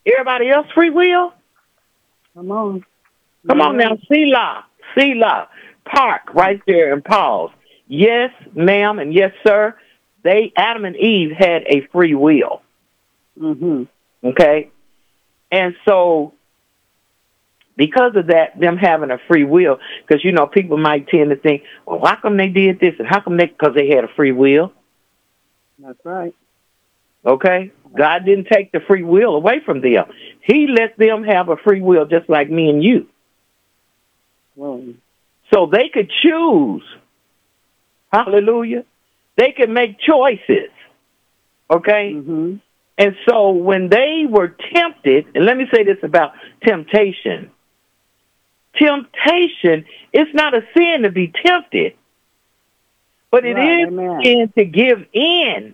Everybody else free will? Come on. Come on now, Selah, park right there and pause. Yes, ma'am, and yes, sir. Adam and Eve had a free will. Mm-hmm. Okay? And so, because of that, them having a free will, because, people might tend to think, well, how come they did this? And how come because they had a free will? That's right. Okay? God didn't take the free will away from them. He let them have a free will just like me and you. Well, so they could choose. Hallelujah. They could make choices. Okay? Mm-hmm. And so when they were tempted, and let me say this about temptation. Temptation, it's not a sin to be tempted, but it is a sin to give in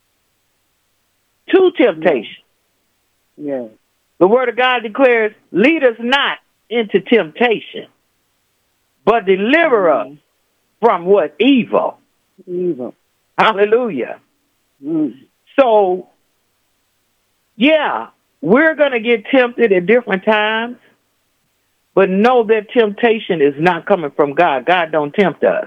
to temptation. Yes. The Word of God declares, lead us not into temptation, but deliver us from what? Evil. Evil. Hallelujah. Mm. So, yeah, we're going to get tempted at different times, but know that temptation is not coming from God. God don't tempt us.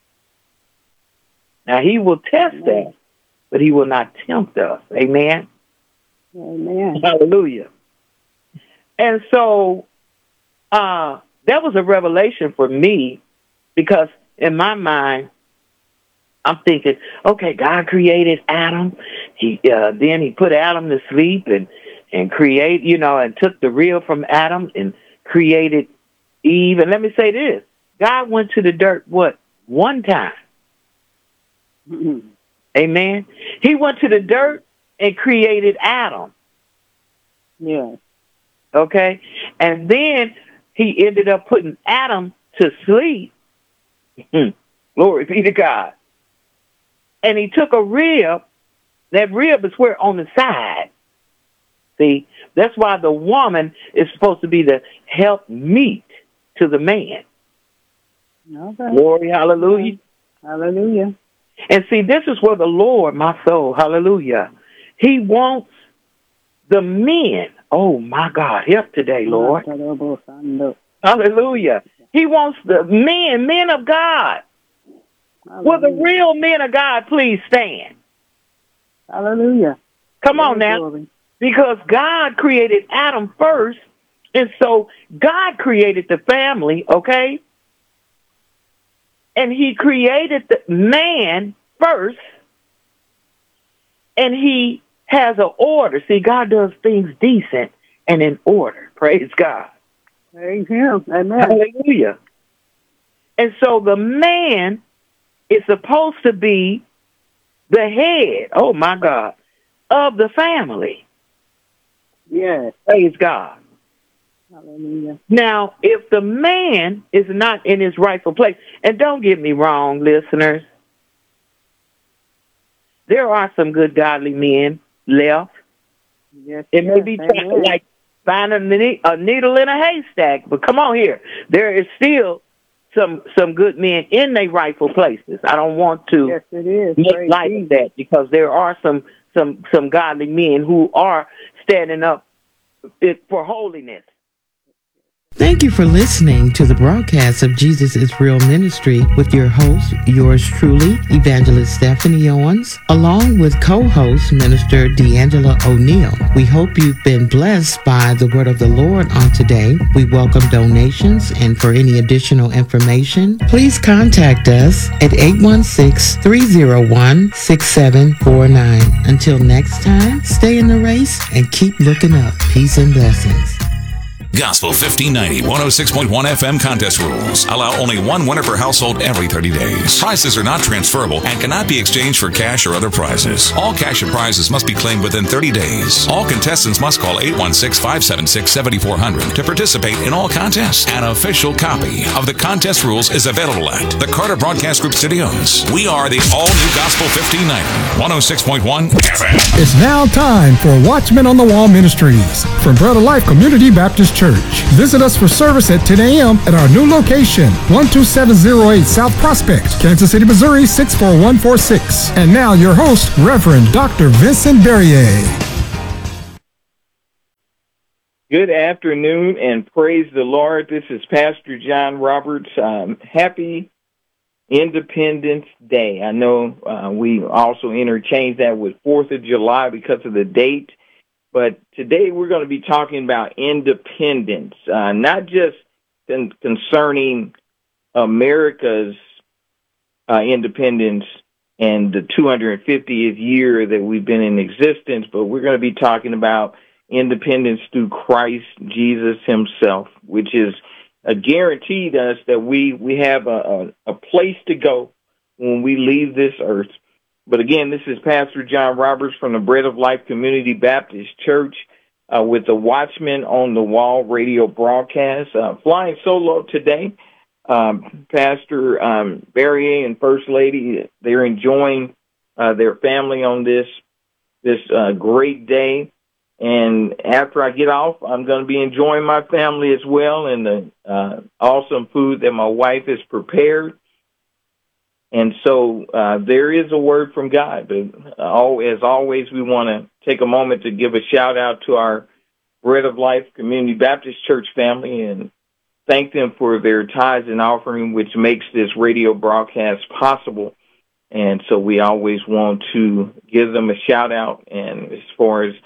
Now, he will test us, but he will not tempt us. Amen? Amen. Hallelujah. And so that was a revelation for me because in my mind, I'm thinking, okay, God created Adam. Then he put Adam to sleep and create, and took the rib from Adam and created Eve. And let me say this. God went to the dirt, one time. Mm-hmm. Amen. He went to the dirt and created Adam. Yeah. Okay? And then he ended up putting Adam to sleep. Glory be to God. And he took a rib. That rib is where on the side. See, that's why the woman is supposed to be the help meet to the man. Okay. Glory, hallelujah. Hallelujah. And see, this is where the Lord, my soul, hallelujah, he wants the men. Oh, my God, help today, Lord. Hallelujah. He wants the men of God. Hallelujah. Will the real men of God please stand? Hallelujah. Come on now. Glory. Because God created Adam first, and so God created the family, okay? And he created the man first, and he has an order. See, God does things decent and in order. Praise God. Praise him. Amen. Hallelujah. And so the man is supposed to be the head, oh my God, of the family. Yes. Praise God. Hallelujah. Now, if the man is not in his rightful place, and don't get me wrong, listeners, there are some good godly men left. Yes. It may be like finding a needle in a haystack, but come on here. There is still some good men in their rightful places. I don't want to make light of that because there are some godly men who are standing up for holiness. Thank you for listening to the broadcast of Jesus is Real Ministry with your host, yours truly, Evangelist Stephanie Owens, along with co-host Minister D'Angela O'Neill. We hope you've been blessed by the word of the Lord on today. We welcome donations, and for any additional information, please contact us at 816-301-6749. Until next time, stay in the race and keep looking up. Peace and blessings. Gospel 1590, 106.1 FM contest rules. Allow only one winner per household every 30 days. Prizes are not transferable and cannot be exchanged for cash or other prizes. All cash and prizes must be claimed within 30 days. All contestants must call 816-576-7400 to participate in all contests. An official copy of the contest rules is available at the Carter Broadcast Group Studios. We are the all-new Gospel 1590, 106.1 FM. It's now time for Watchmen on the Wall Ministries from Bread of Life Community Baptist Church. Visit us for service at 10 a.m. at our new location, 12708 South Prospect, Kansas City, Missouri, 64146. And now your host, Reverend Dr. Vincent Berrier. Good afternoon and praise the Lord. This is Pastor John Roberts. Happy Independence Day. I know we also interchange that with 4th of July because of the date, but today we're going to be talking about independence, not just concerning America's independence and the 250th year that we've been in existence, but we're going to be talking about independence through Christ Jesus himself, which is guaranteed us that we have a place to go when we leave this earth. But again, this is Pastor John Roberts from the Bread of Life Community Baptist Church with the Watchman on the Wall radio broadcast. Flying solo today. Pastor Barry and First Lady, they're enjoying their family on this great day. And after I get off, I'm going to be enjoying my family as well and the awesome food that my wife has prepared. And so there is a word from God. But as always, we want to take a moment to give a shout-out to our Bread of Life Community Baptist Church family and thank them for their tithes and offering, which makes this radio broadcast possible. And so we always want to give them a shout-out. And as far as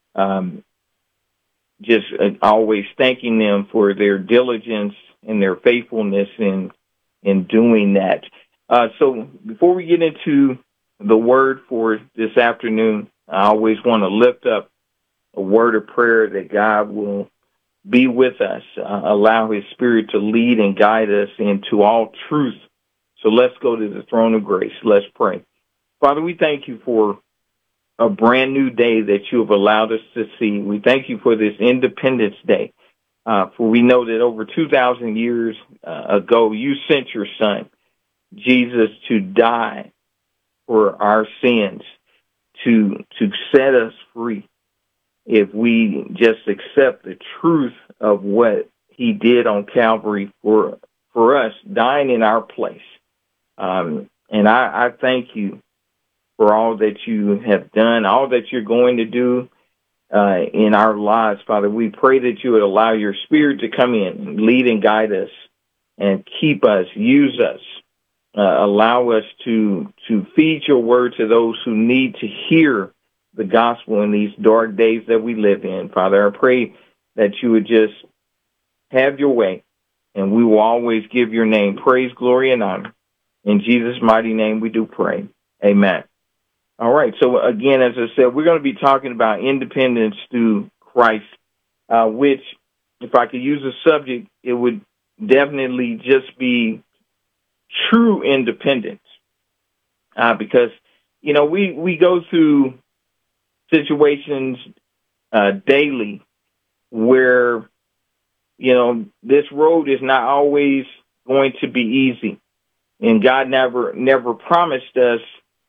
just always thanking them for their diligence and their faithfulness in doing that. So before we get into the word for this afternoon, I always want to lift up a word of prayer that God will be with us, allow his Spirit to lead and guide us into all truth. So let's go to the throne of grace. Let's pray. Father, we thank you for a brand new day that you have allowed us to see. We thank you for this Independence Day, for we know that over 2,000 years ago, you sent your son, Jesus, to die for our sins, to set us free. If we just accept the truth of what he did on Calvary for us, dying in our place. And I thank you for all that you have done, all that you're going to do in our lives, Father. We pray that you would allow your Spirit to come in and lead and guide us and keep us, use us, allow us to feed your word to those who need to hear the gospel in these dark days that we live in. Father, I pray that you would just have your way, and we will always give your name praise, glory, and honor. In Jesus' mighty name we do pray. Amen. All right, so again, as I said, we're going to be talking about independence through Christ, which, if I could use a subject, it would definitely just be true independence. Because, you know, we go through situations daily where, you know, this road is not always going to be easy. And God never promised us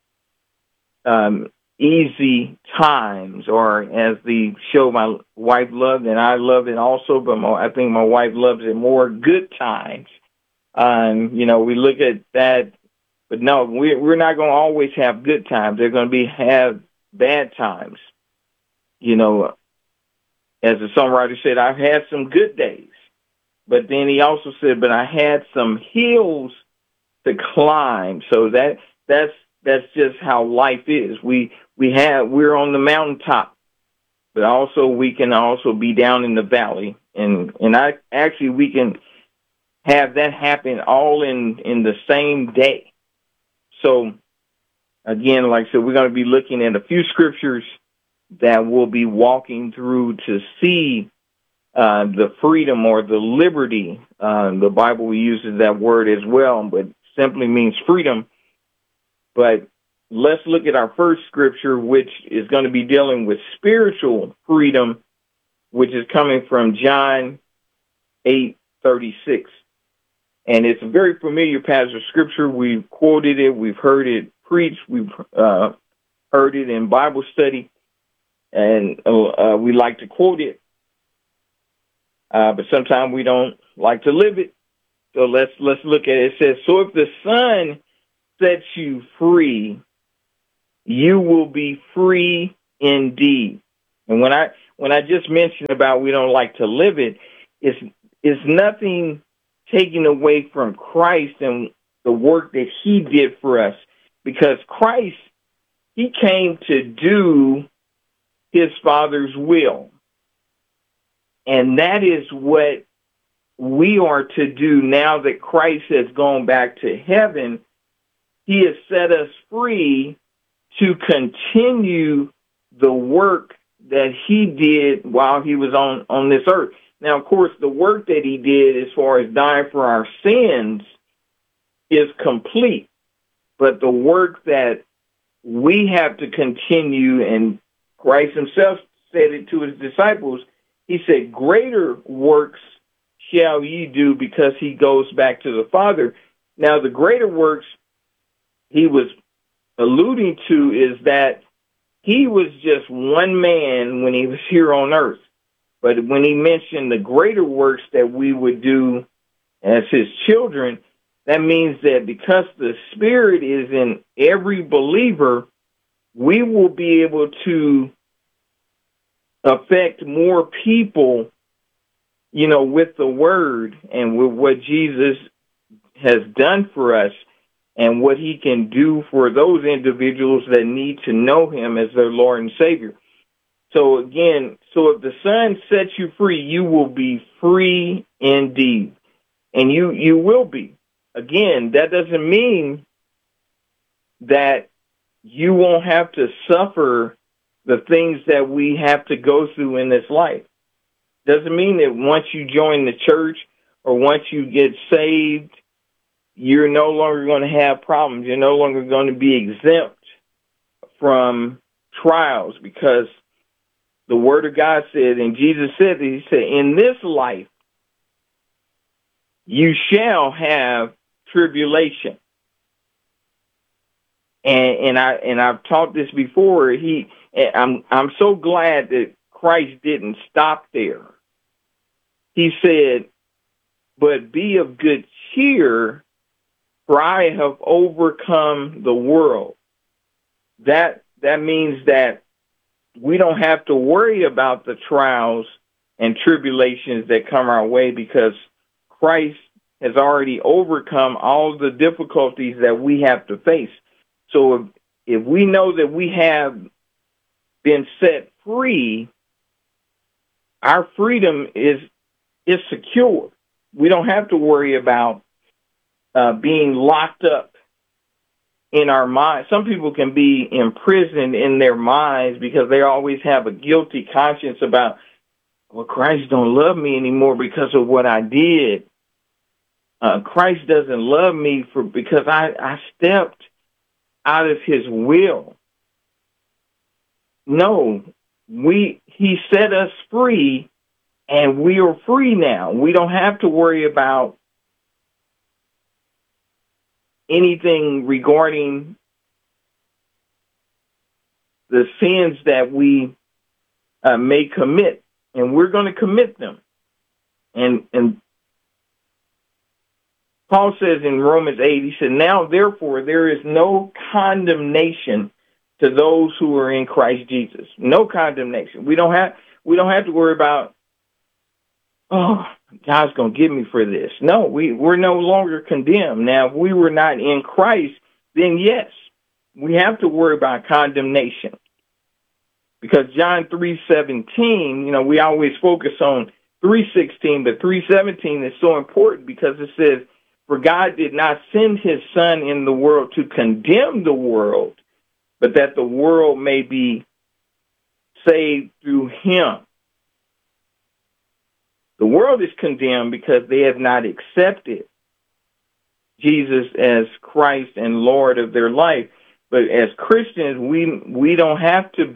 easy times, or as the show my wife loved, and I love it also, but I think my wife loves it more, good times. You know, we look at that, but no, we're not going to always have good times. They're going to have bad times. You know, as the songwriter said, I've had some good days, but then he also said, but I had some hills to climb. So that's just how life is. We're on the mountaintop, but also we can also be down in the valley, and we can have that happen all in the same day. So again, like I said, we're going to be looking at a few scriptures that we'll be walking through to see the freedom or the liberty. The Bible uses that word as well, but simply means freedom. But let's look at our first scripture, which is going to be dealing with spiritual freedom, which is coming from John 8:36. And it's a very familiar passage of scripture. We've quoted it. We've heard it preached. We've heard it in Bible study. And we like to quote it. But sometimes we don't like to live it. So let's look at it. It says, so if the Son sets you free, you will be free indeed. And when when I just mentioned about we don't like to live it, it's nothing taking away from Christ and the work that he did for us, because Christ, he came to do his Father's will. And that is what we are to do now that Christ has gone back to heaven. He has set us free to continue the work that he did while he was on this earth. Now, of course, the work that he did as far as dying for our sins is complete. But the work that we have to continue, and Christ himself said it to his disciples, he said, greater works shall ye do, because he goes back to the Father. Now, the greater works he was alluding to is that he was just one man when he was here on earth. But when he mentioned the greater works that we would do as his children, that means that because the Spirit is in every believer, we will be able to affect more people, with the word and with what Jesus has done for us and what he can do for those individuals that need to know him as their Lord and Savior. So again, if the Son sets you free, you will be free indeed. And you will be. Again, that doesn't mean that you won't have to suffer the things that we have to go through in this life. Doesn't mean that once you join the church or once you get saved, you're no longer going to have problems. You're no longer going to be exempt from trials, because the Word of God said, and Jesus said, he said, in this life, you shall have tribulation. And I've taught this before. I'm so glad that Christ didn't stop there. He said, but be of good cheer, for I have overcome the world. That means that we don't have to worry about the trials and tribulations that come our way, because Christ has already overcome all the difficulties that we have to face. So if we know that we have been set free, our freedom is secure. We don't have to worry about being locked up in our minds. Some people can be imprisoned in their minds because they always have a guilty conscience about, well, Christ don't love me anymore because of what I did. Christ doesn't love me because I stepped out of his will. No, he set us free, and we are free now. We don't have to worry about anything regarding the sins that we may commit, and we're going to commit them. And Paul says in Romans 8, he said, now therefore there is no condemnation to those who are in Christ Jesus. No condemnation. We don't have to worry about, oh, God's going to get me for this. No, we're no longer condemned. Now, if we were not in Christ, then yes, we have to worry about condemnation. Because John 3:17, we always focus on 3:16, but 3:17 is so important because it says, for God did not send his Son in the world to condemn the world, but that the world may be saved through him. The world is condemned because they have not accepted Jesus as Christ and Lord of their life. But as Christians, we don't have to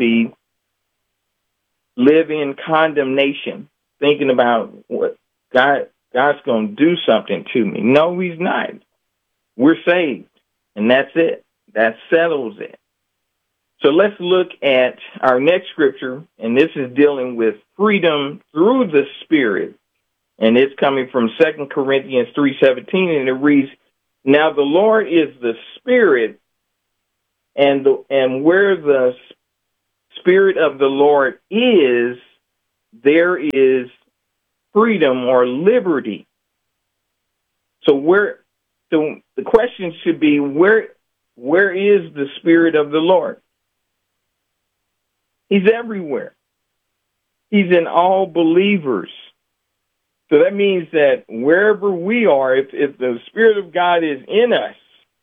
live in condemnation, thinking about what God's going to do something to me. No, he's not. We're saved, and that's it. That settles it. So let's look at our next scripture, and this is dealing with freedom through the Spirit, and it's coming from 2 Corinthians 3:17, and it reads, now the Lord is the Spirit, and where the Spirit of the Lord is, there is freedom or liberty. So the question should be, where is the Spirit of the Lord? He's everywhere. He's in all believers. So that means that wherever we are, if the Spirit of God is in us,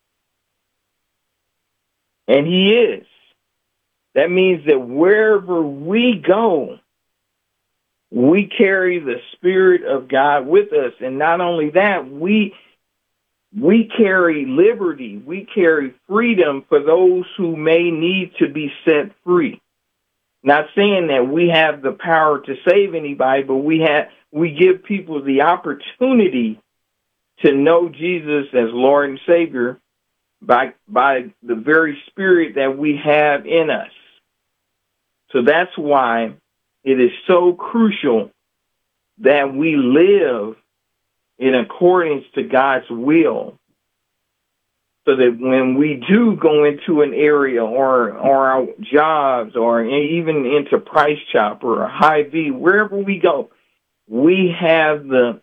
and He is, that means that wherever we go, we carry the Spirit of God with us. And not only that, we carry liberty. We carry freedom for those who may need to be set free. Not saying that we have the power to save anybody, but we give people the opportunity to know Jesus as Lord and Savior by the very Spirit that we have in us. So that's why it is so crucial that we live in accordance to God's will, so that when we do go into an area or our jobs or even into Price Chopper or Hy-Vee, wherever we go, we have the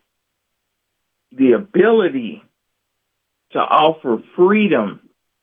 ability to offer freedom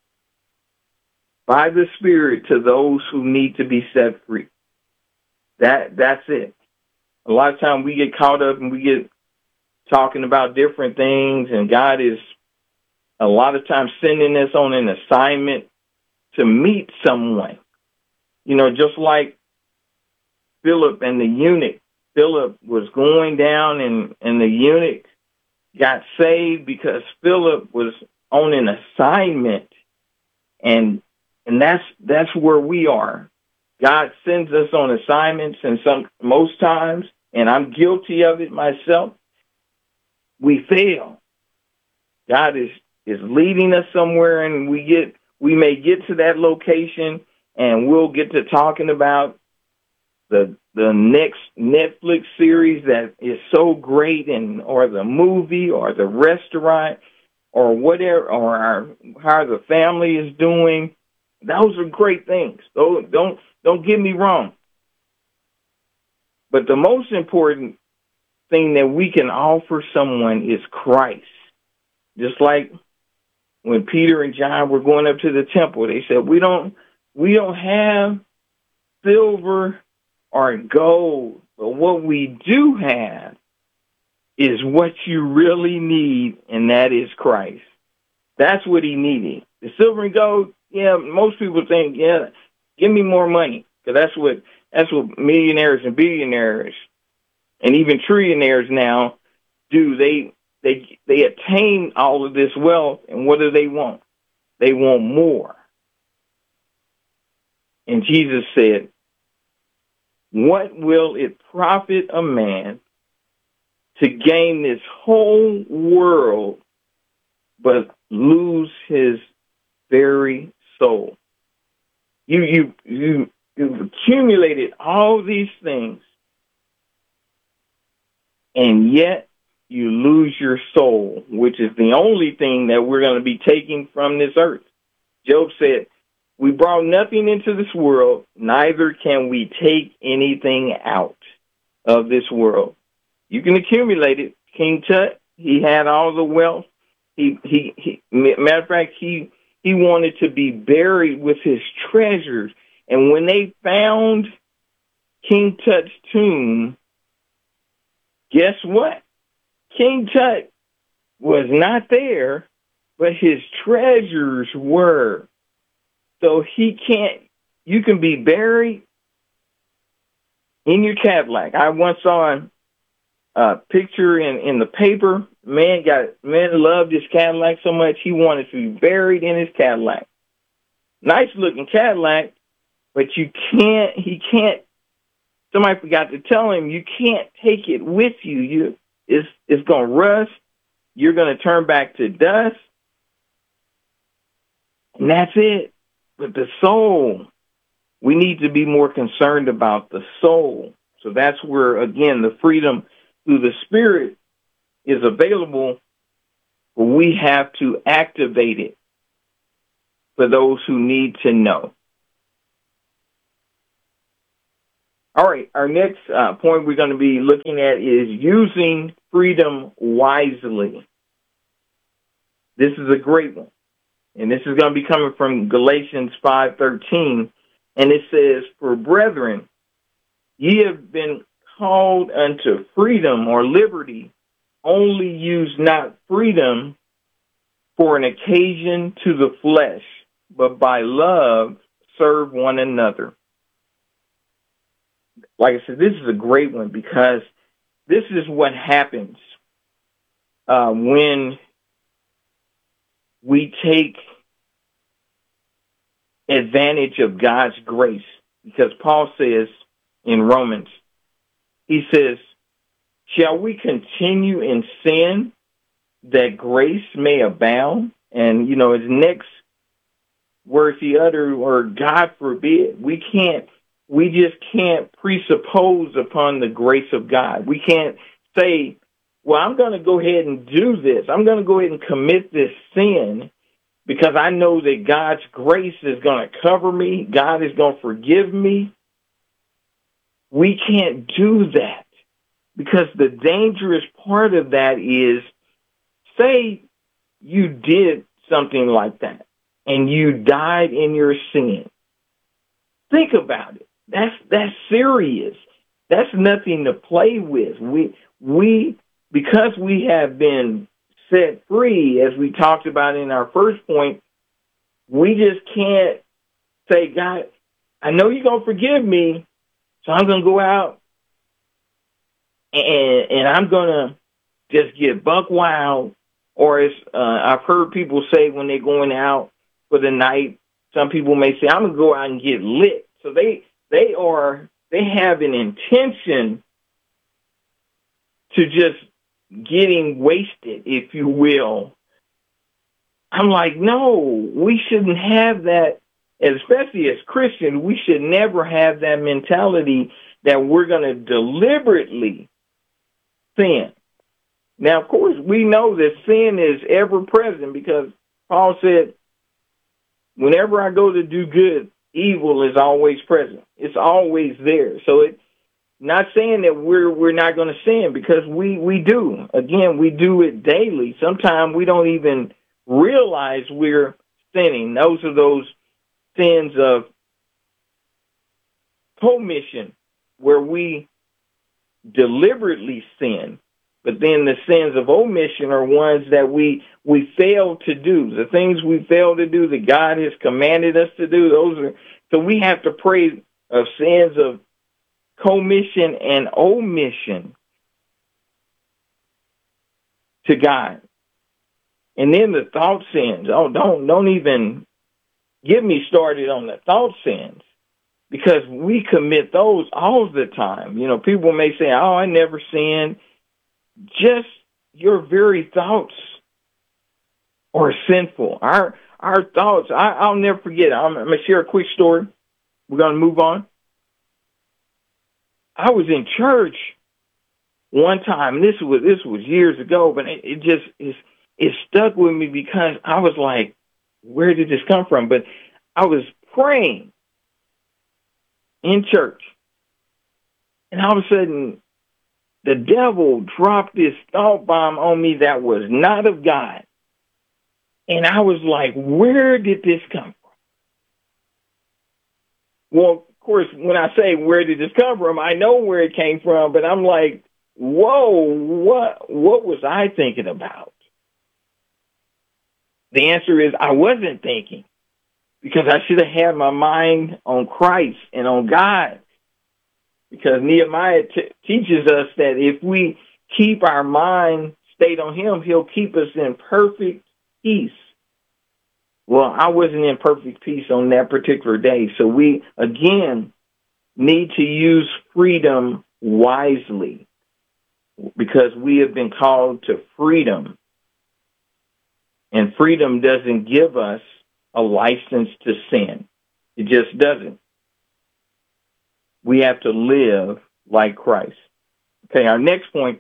by the Spirit to those who need to be set free. That's it. A lot of times we get caught up and we get talking about different things, and God is a lot of times sending us on an assignment to meet someone. You know, just like Philip and the eunuch. Philip was going down and the eunuch got saved because Philip was on an assignment, and that's where we are. God sends us on assignments, and most times, and I'm guilty of it myself, we fail. God is leading us somewhere, and we may get to that location, and we'll get to talking about the next Netflix series that is so great, or the movie, or the restaurant, or whatever, or how the family is doing. Those are great things. Don't get me wrong. But the most important thing that we can offer someone is Christ. Just like when Peter and John were going up to the temple, they said, we don't have silver or gold, but what we do have is what you really need, and that is Christ. That's what he needed. The silver and gold, yeah, most people think, yeah, give me more money, because that's what millionaires and billionaires and even trillionaires now do. They attain all of this wealth, and what do they want? They want more. And Jesus said, what will it profit a man to gain this whole world but lose his very soul? You've accumulated all these things, and yet you lose your soul, which is the only thing that we're going to be taking from this earth. Job said, we brought nothing into this world, neither can we take anything out of this world. You can accumulate it. King Tut, he had all the wealth. Matter of fact, he wanted to be buried with his treasures. And when they found King Tut's tomb, guess what? King Tut was not there, but his treasures were. So you can be buried in your Cadillac. I once saw a picture in the paper. Man loved his Cadillac so much he wanted to be buried in his Cadillac. Nice looking Cadillac, but he can't, somebody forgot to tell him, you can't take it with you. It's going to rust. You're going to turn back to dust. And that's it. But the soul, we need to be more concerned about the soul. So that's where, again, the freedom through the Spirit is available, but we have to activate it for those who need to know. All right, our next point we're going to be looking at is using freedom wisely. This is a great one, and this is going to be coming from Galatians 5:13, and it says, "For brethren, ye have been called unto freedom or liberty, only use not freedom for an occasion to the flesh, but by love serve one another." Like I said, this is a great one because this is what happens when we take advantage of God's grace. Because Paul says in Romans, he says, "Shall we continue in sin that grace may abound?" And, his next words he uttered were, "God forbid." We just can't presuppose upon the grace of God. We can't say, well, I'm going to go ahead and do this. I'm going to go ahead and commit this sin because I know that God's grace is going to cover me. God is going to forgive me. We can't do that because the dangerous part of that is, say you did something like that and you died in your sin. Think about it. That's serious. That's nothing to play with. We because we have been set free, as we talked about in our first point, we just can't say, God, I know you're going to forgive me, so I'm going to go out and I'm going to just get buck wild. Or as I've heard people say when they're going out for the night, some people may say, I'm going to go out and get lit. So they have an intention to just getting wasted, if you will. I'm like, no, we shouldn't have that, especially as Christians. We should never have that mentality that we're going to deliberately sin. Now, of course, we know that sin is ever present because Paul said, whenever I go to do good, evil is always present. It's always there. So it's not saying that we're not going to sin because we do. Again, we do it daily. Sometimes we don't even realize we're sinning. Those are those sins of commission where we deliberately sin. But then the sins of omission are ones that we fail to do. The things we fail to do that God has commanded us to do, so we have to pray of sins of commission and omission to God. And then the thought sins. Oh, don't even get me started on the thought sins because we commit those all the time. People may say, oh, I never sinned. Just your very thoughts are sinful. Our thoughts, I'll never forget. I'm going to share a quick story. We're going to move on. I was in church one time. This was years ago, but it stuck with me because I was like, where did this come from? But I was praying in church, and all of a sudden, the devil dropped this thought bomb on me that was not of God. And I was like, where did this come from? Well, of course, when I say where did this come from, I know where it came from, but I'm like, whoa, what was I thinking about? The answer is I wasn't thinking because I should have had my mind on Christ and on God. Because Nehemiah teaches us that if we keep our mind stayed on him, he'll keep us in perfect peace. Well, I wasn't in perfect peace on that particular day. So we, again, need to use freedom wisely because we have been called to freedom. And freedom doesn't give us a license to sin. It just doesn't. We have to live like Christ. Okay, our next point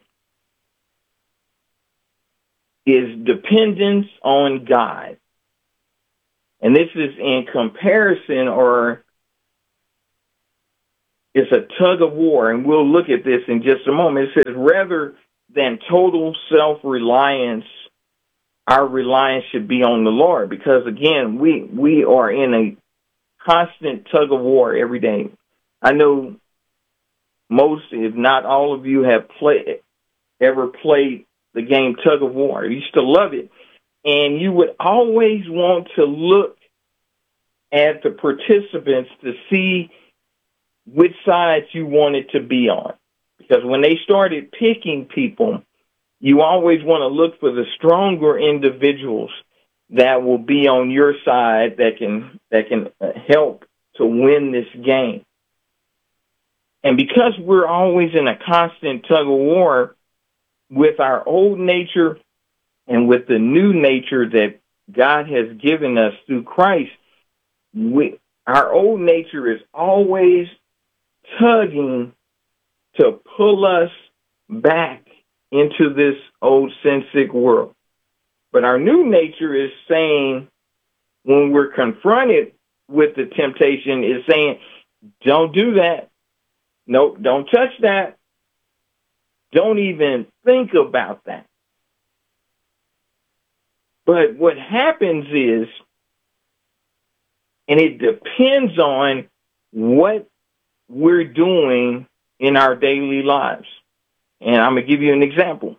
is dependence on God. And this is in comparison or It's a tug of war, and we'll look at this in just a moment. It says, rather than total self-reliance, our reliance should be on the Lord, because, again, we are in a constant tug of war every day. I know most, if not all of you, have ever played the game tug of war. You used to love it, and you would always want to look at the participants to see which sides you wanted to be on. Because when they started picking people, you always want to look for the stronger individuals that will be on your side, that can help to win this game. And because we're always in a constant tug of war with our old nature and with the new nature that God has given us through Christ, our old nature is always tugging to pull us back into this old sin-sick world. But our new nature is saying, when we're confronted with the temptation, is saying, don't do that. Nope, don't touch that. Don't even think about that. But what happens is, and it depends on what we're doing in our daily lives. And I'm going to give you an example.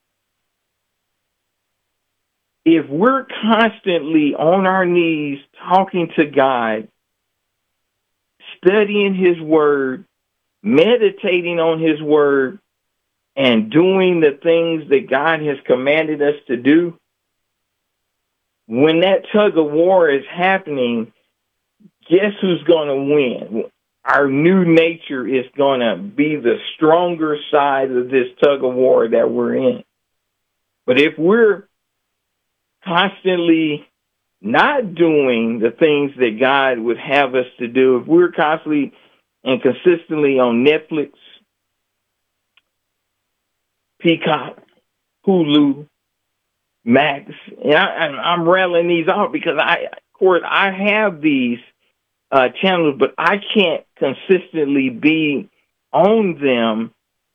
If we're constantly on our knees talking to God, studying His Word, meditating on His Word, and doing the things that God has commanded us to do, when that tug of war is happening, guess who's going to win? Our new nature is going to be the stronger side of this tug of war that we're in. But if we're constantly not doing the things that God would have us to do, if we're constantly and consistently on Netflix, Peacock, Hulu, Max, and I'm rattling these off because I have these channels, but I can't consistently be on them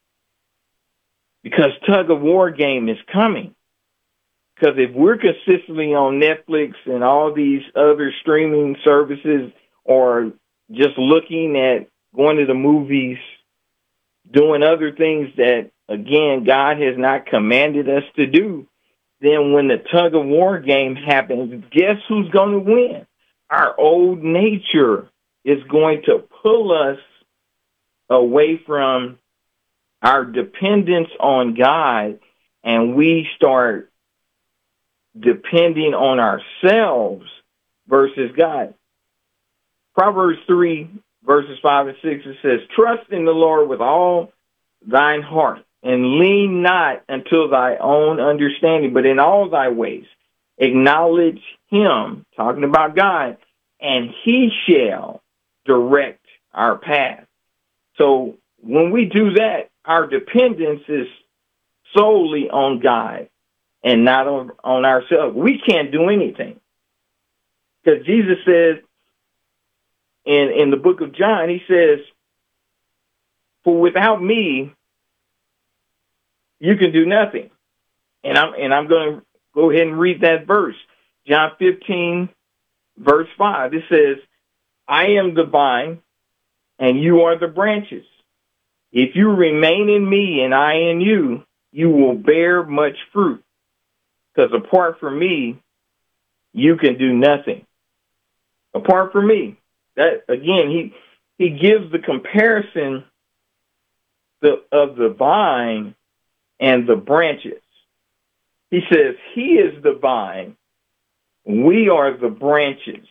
because tug of war game is coming. Because if we're consistently on Netflix and all these other streaming services, or just looking at going to the movies, doing other things that, again, God has not commanded us to do, then when the tug of war game happens, guess who's going to win? Our old nature is going to pull us away from our dependence on God, and we start depending on ourselves versus God. Proverbs 3, verses 5 and 6, it says, trust in the Lord with all thine heart, and lean not unto thy own understanding, but in all thy ways acknowledge Him, talking about God, and He shall direct our path. So when we do that, our dependence is solely on God and not on ourselves. We can't do anything. Because Jesus says in the book of John, He says, for without me, you can do nothing. And I'm going to go ahead and read that verse. John 15, verse 5. It says, I am the vine, and you are the branches. If you remain in me and I in you, you will bear much fruit. Because apart from me, you can do nothing. Apart from me. That, again, he gives the comparison of the vine and the branches. He says, He is the vine. We are the branches.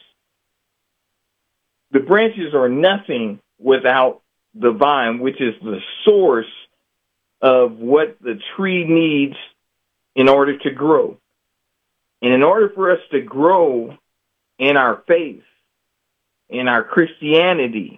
The branches are nothing without the vine, which is the source of what the tree needs in order to grow. And in order for us to grow in our faith, in our Christianity,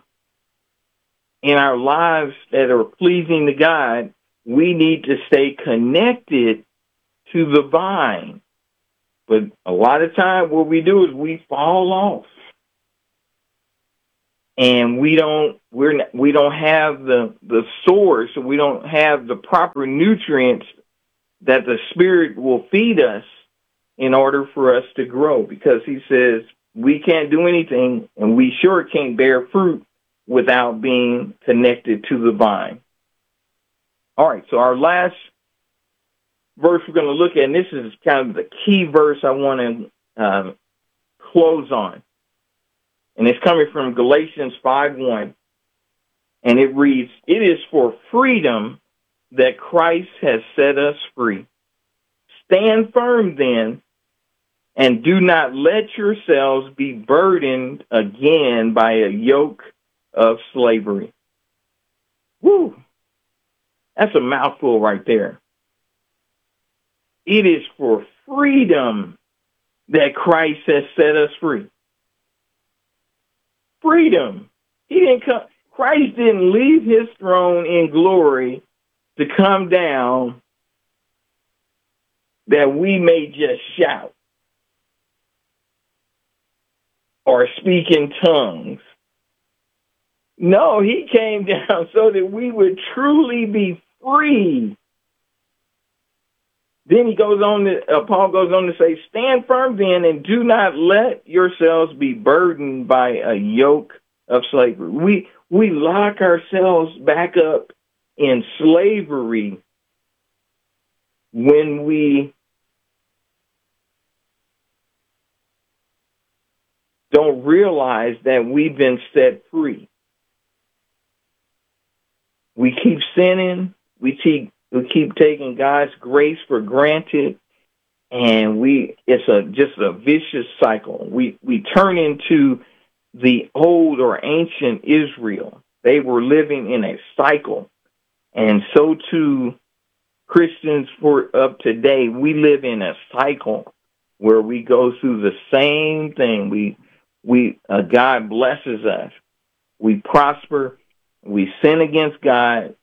in our lives that are pleasing to God, we need to stay connected to the vine. But a lot of time what we do is we fall off. and we don't have the source, we don't have the proper nutrients that the Spirit will feed us in order for us to grow, because he says we can't do anything and we sure can't bear fruit without being connected to the vine. All right, so our last verse we're going to look at, and this is kind of the key verse I want to close on. And it's coming from Galatians 5:1. And it reads, "It is for freedom that Christ has set us free. Stand firm then, and do not let yourselves be burdened again by a yoke of slavery." Woo! That's a mouthful right there. It is for freedom that Christ has set us free. Freedom. Christ didn't leave his throne in glory to come down that we may just shout or speak in tongues. No, he came down so that we would truly be free. Then Paul goes on to say, "Stand firm then, and do not let yourselves be burdened by a yoke of slavery." We lock ourselves back up in slavery when we don't realize that we've been set free. We keep sinning. We keep taking God's grace for granted, and it's just a vicious cycle. We turn into the old or ancient Israel. They were living in a cycle, and so too Christians of today. We live in a cycle where we go through the same thing. God blesses us. We prosper. We sin against God.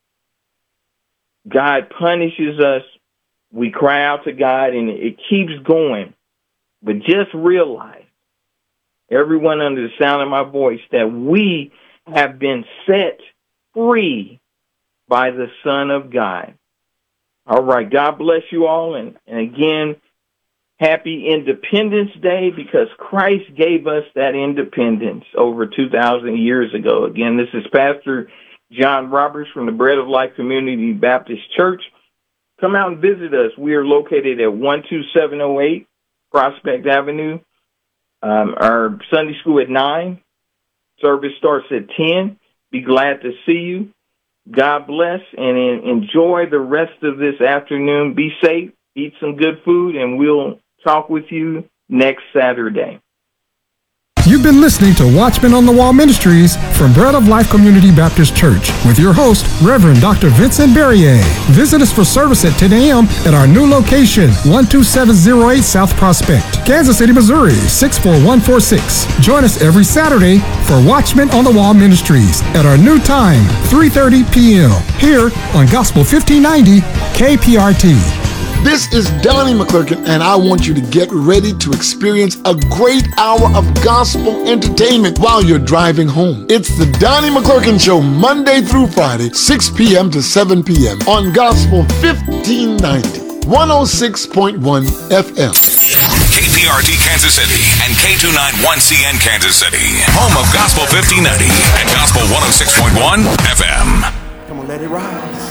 God punishes us. We cry out to God, and it keeps going. But just realize, everyone under the sound of my voice, that we have been set free by the Son of God. All right. God bless you all. And again, happy Independence Day, because Christ gave us that independence over 2,000 years ago. Again, this is Pastor John Roberts from the Bread of Life Community Baptist Church. Come out and visit us. We are located at 12708 Prospect Avenue. Our Sunday school at 9. Service starts at 10. Be glad to see you. God bless, and enjoy the rest of this afternoon. Be safe, eat some good food, and we'll talk with you next Saturday. You've been listening to Watchmen on the Wall Ministries from Bread of Life Community Baptist Church with your host, Reverend Dr. Vincent Berrier. Visit us for service at 10 a.m. at our new location, 12708 South Prospect, Kansas City, Missouri, 64146. Join us every Saturday for Watchmen on the Wall Ministries at our new time, 3:30 p.m. here on Gospel 1590 KPRT. This is Donnie McClurkin, and I want you to get ready to experience a great hour of gospel entertainment while you're driving home. It's the Donnie McClurkin Show, Monday through Friday, 6 p.m. to 7 p.m. on Gospel 1590, 106.1 FM. KPRT Kansas City and K291CN Kansas City, home of Gospel 1590 and Gospel 106.1 FM. Come on, let it rise.